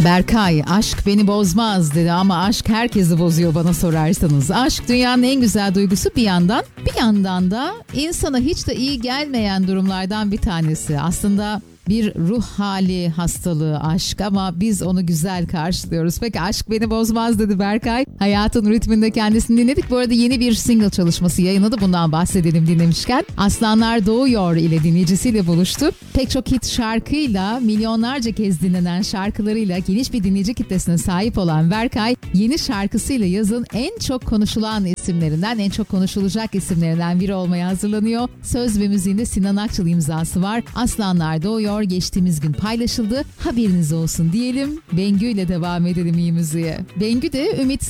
Berkay, aşk beni bozmaz dedi ama aşk herkesi bozuyor bana sorarsanız. Aşk dünyanın en güzel duygusu bir yandan da insana hiç de iyi gelmeyen durumlardan bir tanesi. Aslında bir ruh hali hastalığı aşk ama biz onu güzel karşılıyoruz. Peki aşk beni bozmaz dedi Berkay. Hayatın ritminde kendisini dinledik. Bu arada yeni bir single çalışması yayınladı. Bundan bahsedelim dinlemişken. Aslanlar Doğuyor ile dinleyicisiyle buluştu. Pek çok hit şarkıyla, milyonlarca kez dinlenen şarkılarıyla geniş bir dinleyici kitlesine sahip olan Berkay, yeni şarkısıyla yazın en çok konuşulan isimlerinden, en çok konuşulacak isimlerinden biri olmaya hazırlanıyor. Söz ve müziğinde Sinan Akçıl imzası var. Aslanlar Doğuyor geçtiğimiz gün paylaşıldı. Haberiniz olsun diyelim. Bengü ile devam edelim iyi müziğe. Bengü de Ümit